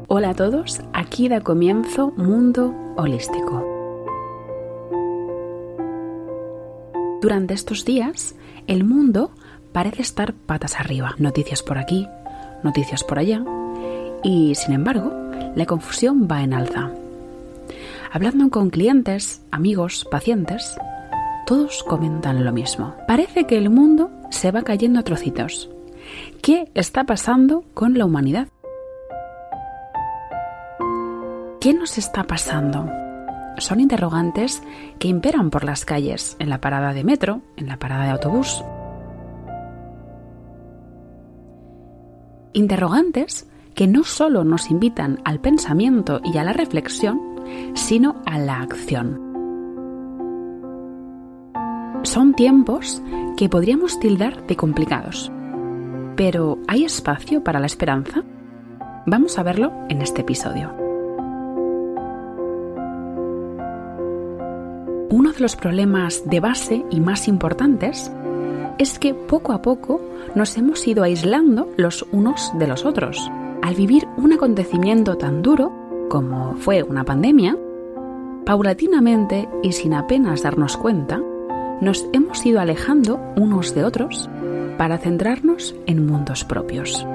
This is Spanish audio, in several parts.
Hola a todos, aquí da comienzo Mundo Holístico. Durante estos días, el mundo parece estar patas arriba. Noticias por aquí, noticias por allá, y sin embargo, la confusión va en alza. Hablando con clientes, amigos, pacientes, todos comentan lo mismo. Parece que el mundo se va cayendo a trocitos. ¿Qué está pasando con la humanidad? ¿Qué nos está pasando? Son interrogantes que imperan por las calles, en la parada de metro, en la parada de autobús. Interrogantes que no solo nos invitan al pensamiento y a la reflexión, sino a la acción. Son tiempos que podríamos tildar de complicados. ¿Pero hay espacio para la esperanza? Vamos a verlo en este episodio. Uno de los problemas de base y más importantes es que poco a poco nos hemos ido aislando los unos de los otros. Al vivir un acontecimiento tan duro como fue una pandemia, paulatinamente y sin apenas darnos cuenta, nos hemos ido alejando unos de otros para centrarnos en mundos propios.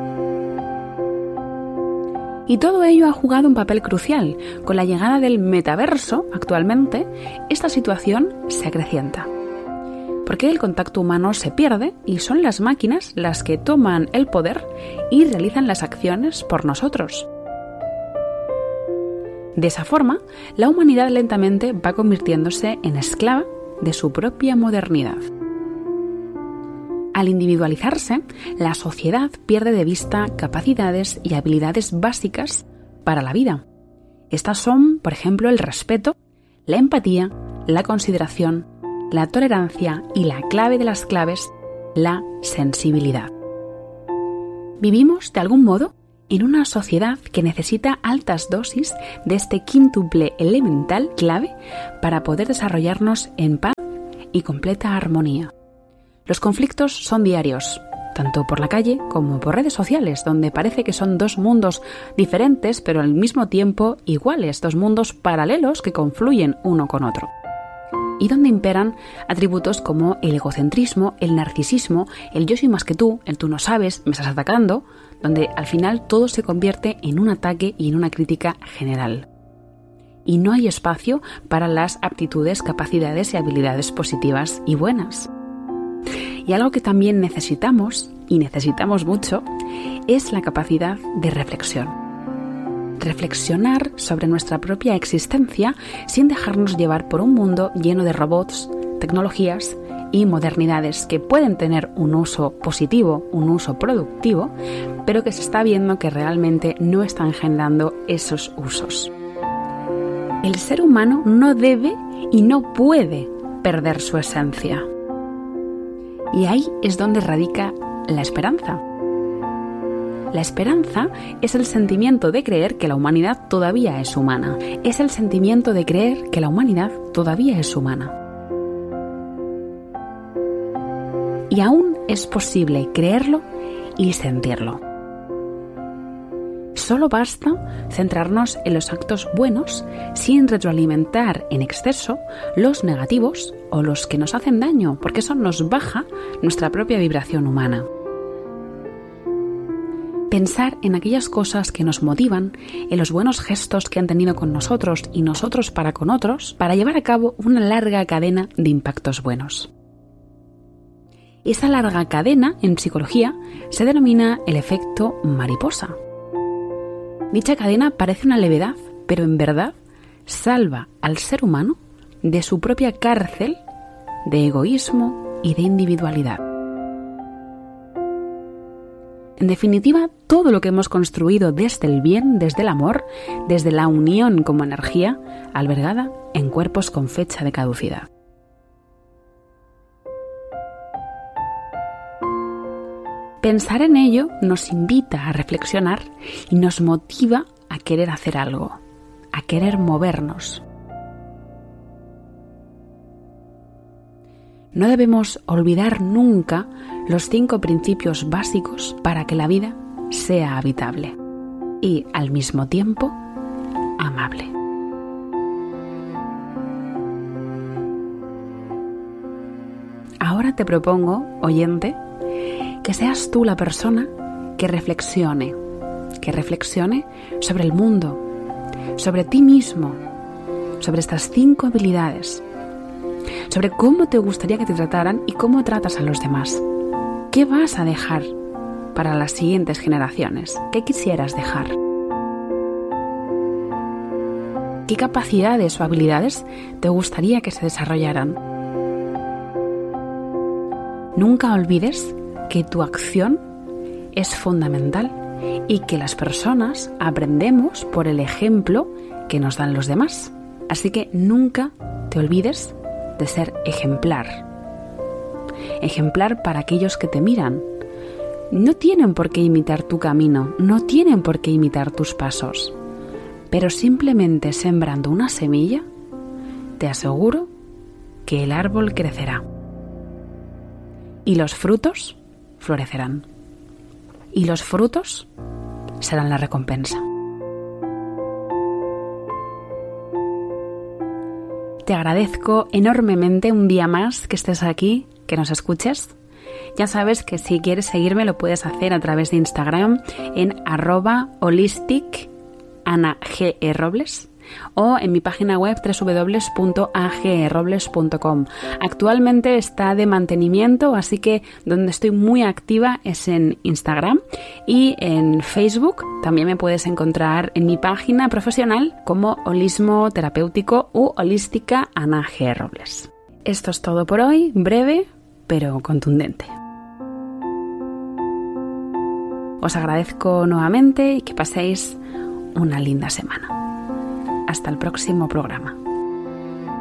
Y todo ello ha jugado un papel crucial. Con la llegada del metaverso, actualmente, esta situación se acrecienta. Porque el contacto humano se pierde y son las máquinas las que toman el poder y realizan las acciones por nosotros. De esa forma, la humanidad lentamente va convirtiéndose en esclava de su propia modernidad. Al individualizarse, la sociedad pierde de vista capacidades y habilidades básicas para la vida. Estas son, por ejemplo, el respeto, la empatía, la consideración, la tolerancia y la clave de las claves, la sensibilidad. Vivimos, de algún modo, en una sociedad que necesita altas dosis de este quíntuple elemental clave para poder desarrollarnos en paz y completa armonía. Los conflictos son diarios, tanto por la calle como por redes sociales, donde parece que son dos mundos diferentes, pero al mismo tiempo iguales, dos mundos paralelos que confluyen uno con otro. Y donde imperan atributos como el egocentrismo, el narcisismo, el yo soy más que tú, el tú no sabes, me estás atacando, donde al final todo se convierte en un ataque y en una crítica general. Y no hay espacio para las aptitudes, capacidades y habilidades positivas y buenas. Y algo que también necesitamos, y necesitamos mucho, es la capacidad de reflexión. Reflexionar sobre nuestra propia existencia sin dejarnos llevar por un mundo lleno de robots, tecnologías y modernidades que pueden tener un uso positivo, un uso productivo, pero que se está viendo que realmente no están generando esos usos. El ser humano no debe y no puede perder su esencia. Y ahí es donde radica la esperanza. La esperanza es el sentimiento de creer que la humanidad todavía es humana. Es el sentimiento de creer que la humanidad todavía es humana. Y aún es posible creerlo y sentirlo. Solo basta centrarnos en los actos buenos sin retroalimentar en exceso los negativos o los que nos hacen daño, porque eso nos baja nuestra propia vibración humana. Pensar en aquellas cosas que nos motivan, en los buenos gestos que han tenido con nosotros y nosotros para con otros, para llevar a cabo una larga cadena de impactos buenos. Esa larga cadena, en psicología, se denomina el efecto mariposa. Dicha cadena parece una levedad, pero en verdad salva al ser humano de su propia cárcel de egoísmo y de individualidad. En definitiva, todo lo que hemos construido desde el bien, desde el amor, desde la unión como energía, albergada en cuerpos con fecha de caducidad. Pensar en ello nos invita a reflexionar y nos motiva a querer hacer algo, a querer movernos. No debemos olvidar nunca los 5 principios básicos para que la vida sea habitable. y, al mismo tiempo, amable. Ahora te propongo, oyente, que seas tú la persona que reflexione sobre el mundo, sobre ti mismo, sobre estas 5 habilidades, sobre cómo te gustaría que te trataran y cómo tratas a los demás. ¿Qué vas a dejar para las siguientes generaciones? ¿Qué quisieras dejar? ¿Qué capacidades o habilidades te gustaría que se desarrollaran? Nunca olvides que tu acción es fundamental y que las personas aprendemos por el ejemplo que nos dan los demás. Así que nunca te olvides de ser ejemplar. Ejemplar para aquellos que te miran. No tienen por qué imitar tu camino, no tienen por qué imitar tus pasos. Pero simplemente sembrando una semilla, te aseguro que el árbol crecerá. Y los frutos florecerán. Y los frutos serán la recompensa. Te agradezco enormemente un día más que estés aquí, que nos escuches. Ya sabes que si quieres seguirme lo puedes hacer a través de Instagram en @holisticanagrobles o en mi página web www.agrobles.com. Actualmente está de mantenimiento, así que donde estoy muy activa es en Instagram y en Facebook. También me puedes encontrar en mi página profesional como Holismo Terapéutico u Holística Ana G. Robles. Esto es todo por hoy, breve pero contundente. Os agradezco nuevamente y que paséis una linda semana. Hasta el próximo programa.